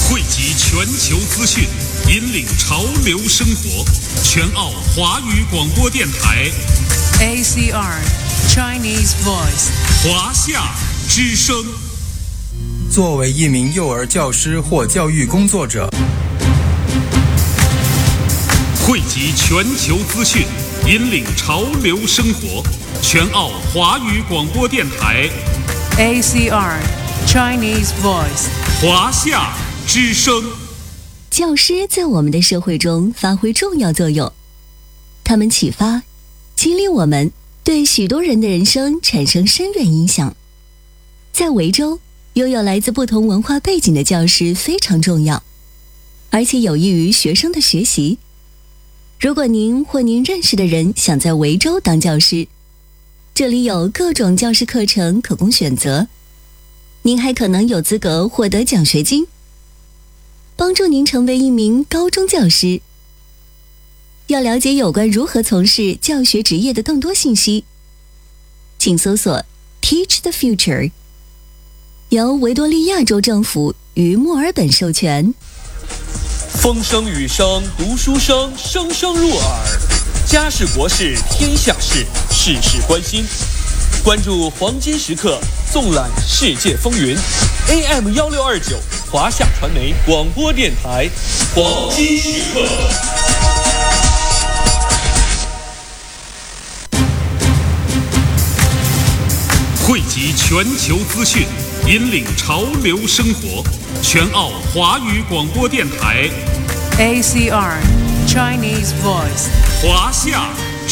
汇集全球资讯，引领潮流生活。全澳华语广播电台 ACR Chinese Voice 华夏之声。 作为一名幼儿教师或教育工作者， 汇集全球资讯，引领潮流生活。全澳华语广播电台 ACR Chinese Voice 华夏之声。 教师在我们的社会中发挥重要作用，他们启发、激励我们，对许多人的人生产生深远影响。在维州，拥有来自不同文化背景的教师非常重要，而且有益于学生的学习。如果您或您认识的人想在维州当教师，这里有各种教师课程可供选择，您还可能有资格获得奖学金，帮助您成为一名高中教师。要了解有关如何从事教学职业的更多信息，请搜索 Teach the Future， 由维多利亚州政府与墨尔本授权。 风声雨声读书声，声声入耳。家事国事天下事，事事关心。关注黄金时刻，纵览世界风云。AM1629华夏传媒广播电台，黄金时刻。 汇集全球资讯，引领潮流生活。全澳华语广播电台 ACR Chinese Voice 华夏